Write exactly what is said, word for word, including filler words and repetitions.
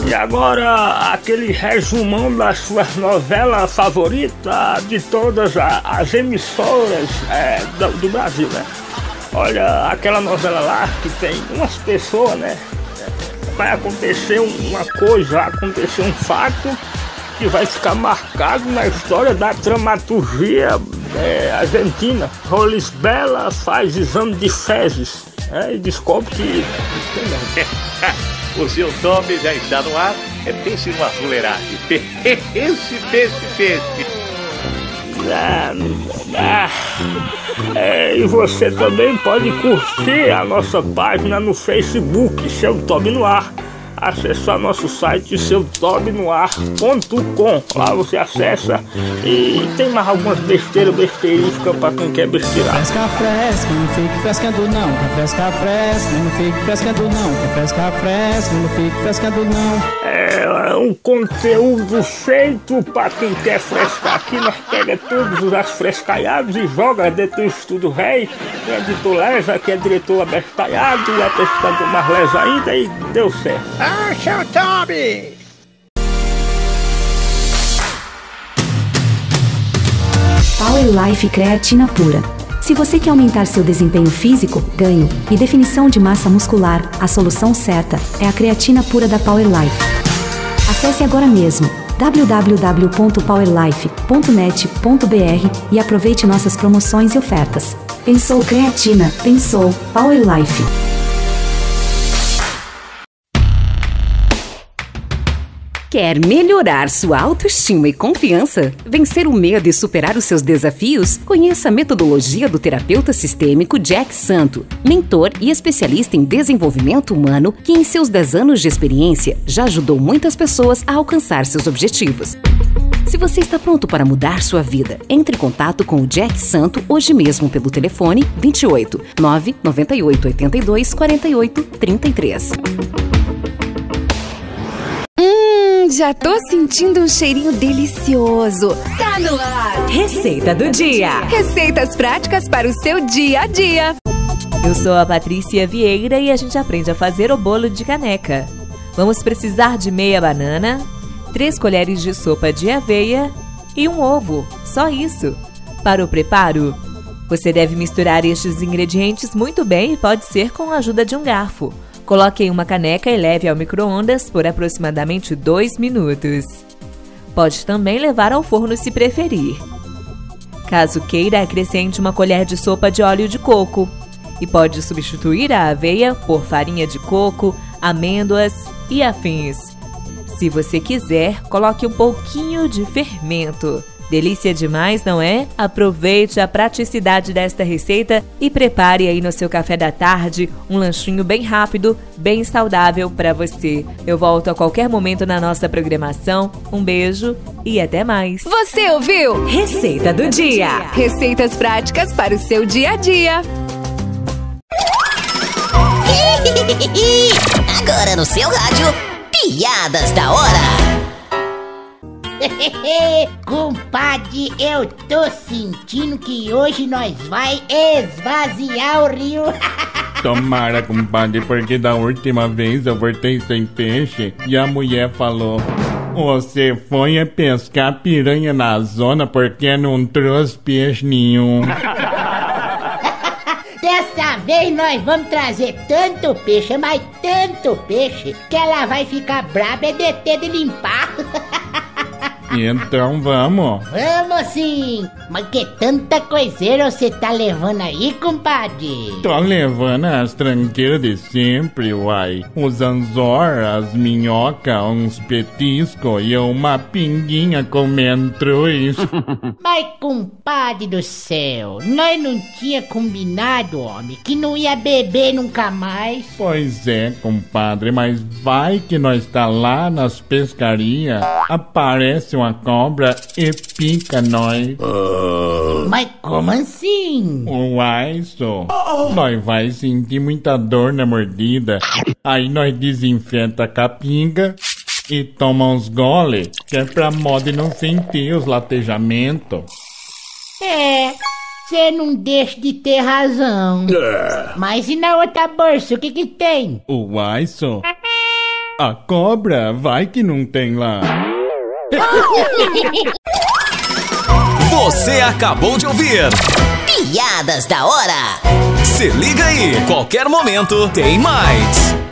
E agora, aquele resumão das suas novelas favoritas de todas a, as emissoras é, do, do Brasil, né? Olha, aquela novela lá que tem umas pessoas, né? Vai acontecer uma coisa, vai acontecer um fato que vai ficar marcado na história da dramaturgia é, argentina. Rolisbela faz exame de fezes, né, e descobre que... O seu nome já está no ar, é peixe no azuleiragem. Peixe, peixe, peixe. Ah, ah, é, e você também pode curtir a nossa página no Facebook, Seu Toby no Ar. Acessar nosso site seu toby no ar ponto com. Lá você acessa e tem mais algumas besteiras, besteirísticas pra quem quer besteirar. Fresca, fresca, não fique frescando não. Fresca, fresca, não fique frescando não. Fresca, fresca, não fique frescando não. É um conteúdo feito pra quem quer frescar. Aqui nós pega todos os frescalhados e joga dentro do Estúdio Rei. O editor Lesa, que é diretor abestalhado, e a pescador mais lesa ainda, e deu certo. Ah, seu Toby! Power Life Creatina Pura. Se você quer aumentar seu desempenho físico, ganho e definição de massa muscular, a solução certa é a creatina pura da Power Life. Acesse agora mesmo w w w ponto power life ponto net ponto b r e aproveite nossas promoções e ofertas. Pensou creatina, pensou Power Life. Quer melhorar sua autoestima e confiança? Vencer o medo e superar os seus desafios? Conheça a metodologia do terapeuta sistêmico Jack Santo, mentor e especialista em desenvolvimento humano que em seus dez anos de experiência já ajudou muitas pessoas a alcançar seus objetivos. Se você está pronto para mudar sua vida, entre em contato com o Jack Santo hoje mesmo pelo telefone vinte e oito, nove noventa e oito, oitenta e dois, quarenta e oito, trinta e três. Já tô sentindo um cheirinho delicioso. Tá no ar! Receita do dia. Receitas práticas para o seu dia a dia. Eu sou a Patrícia Vieira e a gente aprende a fazer o bolo de caneca. Vamos precisar de meia banana, três colheres de sopa de aveia e um ovo. Só isso. Para o preparo, você deve misturar estes ingredientes muito bem e pode ser com a ajuda de um garfo. Coloque em uma caneca e leve ao micro-ondas por aproximadamente dois minutos. Pode também levar ao forno se preferir. Caso queira, acrescente uma colher de sopa de óleo de coco. E pode substituir a aveia por farinha de coco, amêndoas e afins. Se você quiser, coloque um pouquinho de fermento. Delícia demais, não é? Aproveite a praticidade desta receita e prepare aí no seu café da tarde um lanchinho bem rápido, bem saudável para você. Eu volto a qualquer momento na nossa programação. Um beijo e até mais. Você ouviu? Receita do dia. Receitas práticas para o seu dia a dia. Agora no seu rádio, piadas da hora. Compadre, eu tô sentindo que hoje nós vai esvaziar o rio. Tomara, compadre, porque da última vez eu voltei sem peixe e a mulher falou: você foi pescar piranha na zona porque não trouxe peixe nenhum. Dessa vez nós vamos trazer tanto peixe, mas tanto peixe, que ela vai ficar braba e deter de limpar. Então vamos. Vamos sim. Mas que tanta coiseira você tá levando aí, compadre? Tô levando as tranqueiras de sempre, uai. Os anzor, as minhocas, uns petiscos e uma pinguinha comendo truz. Mas, compadre do céu, nós não tinha combinado, homem, que não ia beber nunca mais. Pois é, compadre, mas vai que nós tá lá nas pescarias, aparece uma cobra e pica nós. Uh... Mas como assim? Uai, só. Oh. Nós vai sentir muita dor na mordida. Aí nós desinfeta a capinga e toma uns gole, que é pra modo não sentir os latejamentos. É, você não deixa de ter razão. Uh. Mas e na outra bolsa, o que que tem? Uai, só. A cobra, vai que não tem lá. Você acabou de ouvir Piadas da Hora. Se liga aí, qualquer momento tem mais.